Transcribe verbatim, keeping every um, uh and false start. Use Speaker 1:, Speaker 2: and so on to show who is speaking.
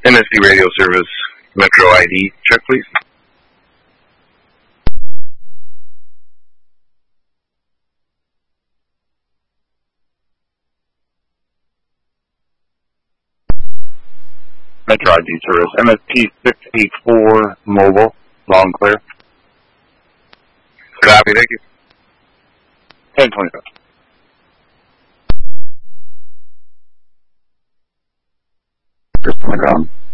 Speaker 1: N S C radio service, Metro I D, check please.
Speaker 2: Metro I D service, M S T six eight four mobile, long clear.
Speaker 1: Copy, thank you.
Speaker 2: ten twenty-five.
Speaker 3: Just on the ground.